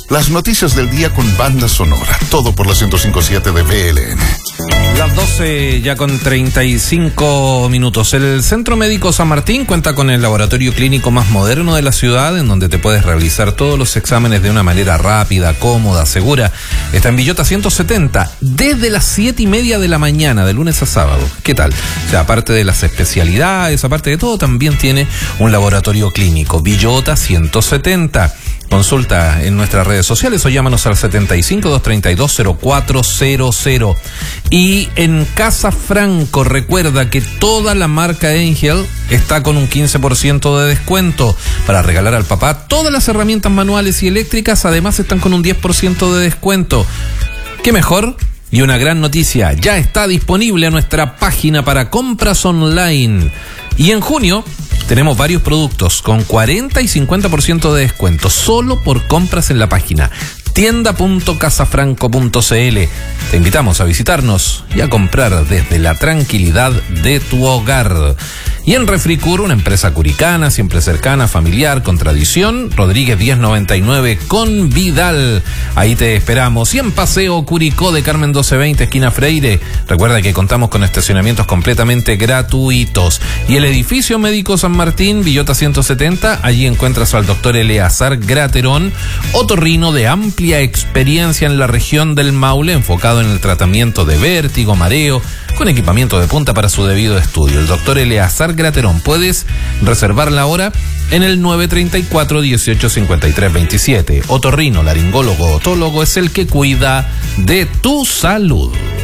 Las noticias del día con banda sonora. Todo por la 105.7 de BLN. Las 12 ya con 35 minutos. El Centro Médico San Martín cuenta con el laboratorio clínico más moderno de la ciudad, en donde te puedes realizar todos los exámenes de una manera rápida, cómoda, segura. Está en Villota 170, desde las 7:30 de la mañana, de lunes a sábado. ¿Qué tal? O sea, aparte de las especialidades, aparte de todo, también tiene un laboratorio clínico. Villota 170. Consulta en nuestras redes sociales o llámanos al 75-232-0400. Y en Casa Franco, recuerda que toda la marca Angel está con un 15% de descuento para regalar al papá. Todas las herramientas manuales y eléctricas además están con un 10% de descuento. ¿Qué mejor? Y una gran noticia, ya está disponible en nuestra página para compras online. Y en junio tenemos varios productos con 40 y 50% de descuento solo por compras en la página tienda.casafranco.cl. Te invitamos a visitarnos y a comprar desde la tranquilidad de tu hogar. Y en Refricur, una empresa curicana, siempre cercana, familiar, con tradición, Rodríguez 1099 con Vidal. Ahí te esperamos. Y en Paseo Curicó de Carmen 1220, esquina Freire, recuerda que contamos con estacionamientos completamente gratuitos. Y el edificio médico San Martín, Villota 170, allí encuentras al doctor Eleazar Graterón, otorrino de amplia experiencia en la región del Maule, enfocado en el tratamiento de vértigo, mareo, con equipamiento de punta para su debido estudio. El doctor Eleazar Graterón, puedes reservar la hora en el 934-1853-27. Otorrino, laringólogo, otólogo es el que cuida de tu salud.